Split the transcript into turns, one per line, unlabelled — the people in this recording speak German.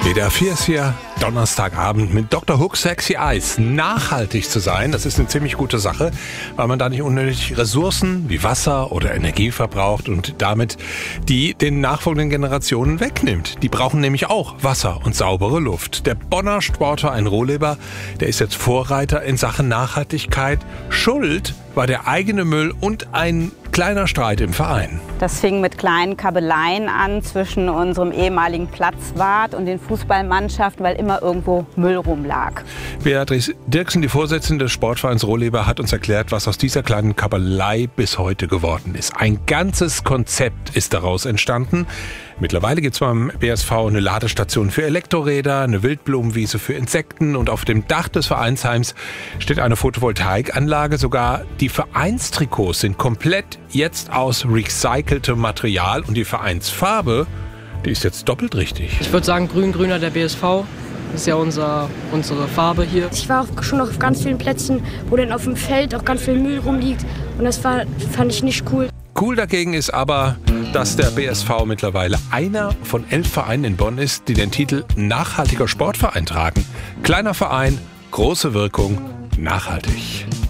WDR 4 ist hier Donnerstagabend mit Dr. Hook Sexy Eyes. Nachhaltig zu sein, das ist eine ziemlich gute Sache, weil man da nicht unnötig Ressourcen wie Wasser oder Energie verbraucht und damit die den nachfolgenden Generationen wegnimmt. Die brauchen nämlich auch Wasser und saubere Luft. Der Bonner Sportverein Rohleber, der ist jetzt Vorreiter in Sachen Nachhaltigkeit. Schuld war der eigene Müll und ein kleiner Streit im Verein.
Das fing mit kleinen Kabeleien an zwischen unserem ehemaligen Platzwart und den Fußballmannschaften, weil immer irgendwo Müll rumlag.
Beatrice Dirksen, die Vorsitzende des Sportvereins Rohleber, hat uns erklärt, was aus dieser kleinen Kabelei bis heute geworden ist. Ein ganzes Konzept ist daraus entstanden. Mittlerweile gibt es beim BSV eine Ladestation für Elektroräder, eine Wildblumenwiese für Insekten und auf dem Dach des Vereinsheims steht eine Photovoltaikanlage. Sogar die Vereinstrikots sind komplett jetzt aus recyceltem Material und die Vereinsfarbe, die ist jetzt doppelt richtig.
Ich würde sagen grün-grüner der BSV. Das ist ja unsere Farbe hier.
Ich war auch schon auf ganz vielen Plätzen, wo dann auf dem Feld auch ganz viel Müll rumliegt. Und das fand ich nicht cool.
Cool dagegen ist aber, dass der BSV mittlerweile einer von 11 Vereinen in Bonn ist, die den Titel Nachhaltiger Sportverein tragen. Kleiner Verein, große Wirkung, nachhaltig.